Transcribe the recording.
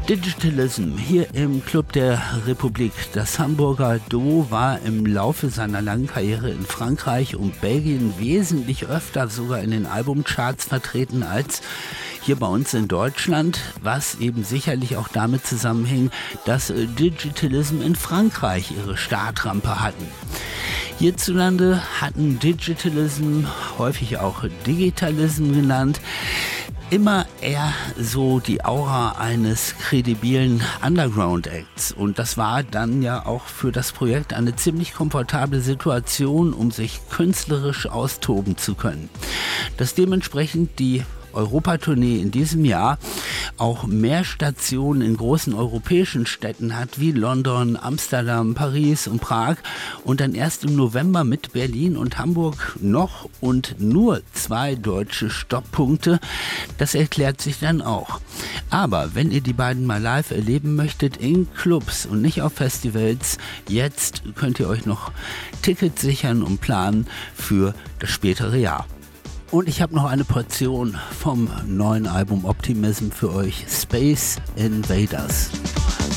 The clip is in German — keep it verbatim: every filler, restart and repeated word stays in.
Digitalism hier im Club der Republik. Das Hamburger Duo war im Laufe seiner langen Karriere in Frankreich und Belgien wesentlich öfter sogar in den Albumcharts vertreten als hier bei uns in Deutschland, was eben sicherlich auch damit zusammenhing, dass Digitalism in Frankreich ihre Startrampe hatten. Hierzulande hatten Digitalism, häufig auch Digitalism genannt, immer eher so die Aura eines kredibilen Underground-Acts. Und das war dann ja auch für das Projekt eine ziemlich komfortable Situation, um sich künstlerisch austoben zu können. Dass dementsprechend die Europatournee in diesem Jahr auch mehr Stationen in großen europäischen Städten hat, wie London, Amsterdam, Paris und Prag und dann erst im November mit Berlin und Hamburg noch und nur zwei deutsche Stopppunkte. Das erklärt sich dann auch. Aber wenn ihr die beiden mal live erleben möchtet in Clubs und nicht auf Festivals, jetzt könnt ihr euch noch Tickets sichern und planen für das spätere Jahr. Und ich habe noch eine Portion vom neuen Album Optimism für euch, Space Invaders.